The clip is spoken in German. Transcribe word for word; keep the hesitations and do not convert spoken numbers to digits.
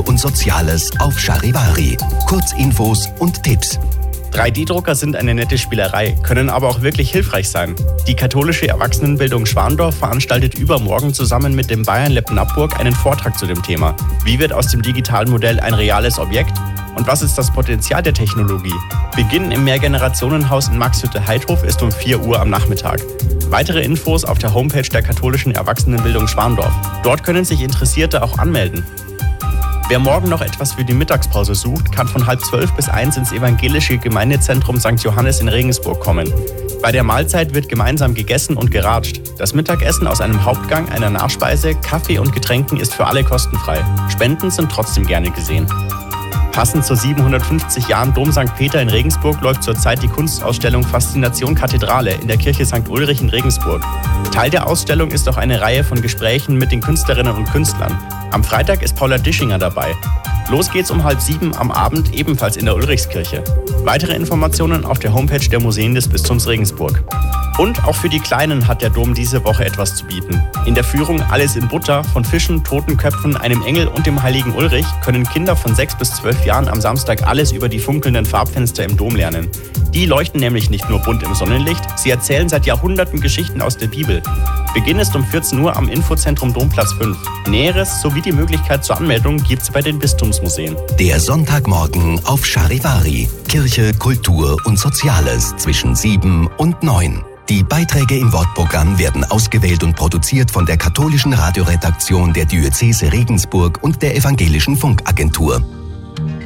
Kultur und Soziales auf Charivari. Kurzinfos und Tipps. drei D Drucker sind eine nette Spielerei, können aber auch wirklich hilfreich sein. Die katholische Erwachsenenbildung Schwandorf veranstaltet übermorgen zusammen mit dem Bayern Lab Nappburg einen Vortrag zu dem Thema. Wie wird aus dem digitalen Modell ein reales Objekt? Und was ist das Potenzial der Technologie? Beginn im Mehrgenerationenhaus in Maxhütte-Heidhof ist um vier Uhr am Nachmittag. Weitere Infos auf der Homepage der katholischen Erwachsenenbildung Schwandorf. Dort können sich Interessierte auch anmelden. Wer morgen noch etwas für die Mittagspause sucht, kann von halb zwölf bis eins ins evangelische Gemeindezentrum Sankt Johannes in Regensburg kommen. Bei der Mahlzeit wird gemeinsam gegessen und geratscht. Das Mittagessen aus einem Hauptgang, einer Nachspeise, Kaffee und Getränken ist für alle kostenfrei. Spenden sind trotzdem gerne gesehen. Passend zu siebenhundertfünfzig Jahren Dom Sankt Peter in Regensburg läuft zurzeit die Kunstausstellung Faszination Kathedrale in der Kirche Sankt Ulrich in Regensburg. Teil der Ausstellung ist auch eine Reihe von Gesprächen mit den Künstlerinnen und Künstlern. Am Freitag ist Paula Dischinger dabei. Los geht's um halb sieben am Abend, ebenfalls in der Ulrichskirche. Weitere Informationen auf der Homepage der Museen des Bistums Regensburg. Und auch für die Kleinen hat der Dom diese Woche etwas zu bieten. In der Führung Alles in Butter von Fischen, Totenköpfen, einem Engel und dem heiligen Ulrich können Kinder von sechs bis zwölf Jahren am Samstag alles über die funkelnden Farbfenster im Dom lernen. Die leuchten nämlich nicht nur bunt im Sonnenlicht, sie erzählen seit Jahrhunderten Geschichten aus der Bibel. Beginn ist um vierzehn Uhr am Infozentrum Domplatz fünf. Näheres sowie die Möglichkeit zur Anmeldung gibt's bei den Bistumsmuseen. Der Sonntagmorgen auf Charivari. Kirche, Kultur und Soziales zwischen sieben und neun. Die Beiträge im Wortprogramm werden ausgewählt und produziert von der katholischen Radioredaktion der Diözese Regensburg und der Evangelischen Funkagentur.